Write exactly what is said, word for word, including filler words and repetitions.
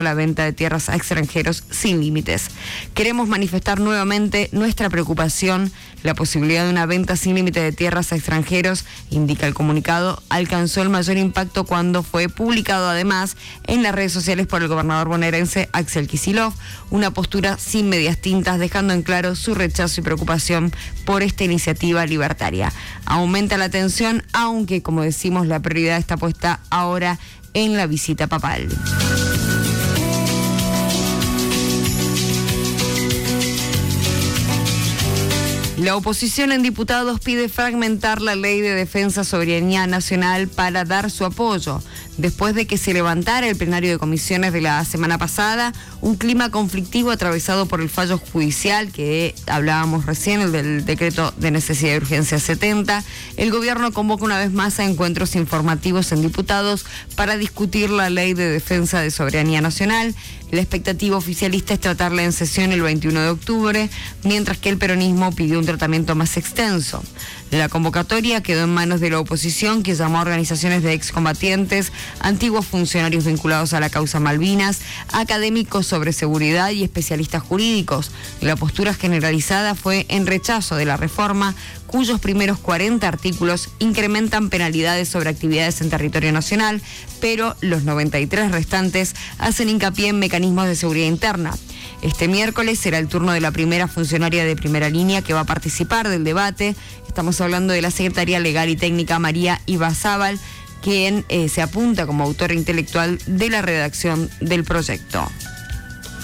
la venta de tierras a extranjeros sin límites. Queremos manifestar nuevamente nuestra preocupación. La posibilidad de una venta sin límite de tierras a extranjeros, indica el comunicado, alcanzó el mayor impacto cuando fue publicado además en las redes sociales por el gobernador bonaerense Axel Kicillof, una postura sin medias tintas, dejando en claro su rechazo y preocupación por esta iniciativa libertaria. Aumenta la tensión, aunque, como decimos, la prioridad está puesta ahora en la visita papal. La oposición en diputados pide fragmentar la ley de defensa soberanía nacional para dar su apoyo. Después de que se levantara el plenario de comisiones de la semana pasada, un clima conflictivo atravesado por el fallo judicial que hablábamos recién, el del decreto de necesidad y urgencia setenta, el gobierno convoca una vez más a encuentros informativos en diputados para discutir la ley de defensa de soberanía nacional. La expectativa oficialista es tratarla en sesión el veintiuno de octubre, mientras que el peronismo pidió un tratamiento más extenso. La convocatoria quedó en manos de la oposición, que llamó a organizaciones de excombatientes, antiguos funcionarios vinculados a la causa Malvinas, académicos sobre seguridad y especialistas jurídicos. La postura generalizada fue en rechazo de la reforma, cuyos primeros cuarenta artículos incrementan penalidades sobre actividades en territorio nacional, pero los noventa y tres restantes hacen hincapié en mecanismos de seguridad interna. Este miércoles será el turno de la primera funcionaria de primera línea que va a participar del debate. Estamos hablando de la secretaria legal y técnica María Ibazábal, quien eh, se apunta como autora intelectual de la redacción del proyecto.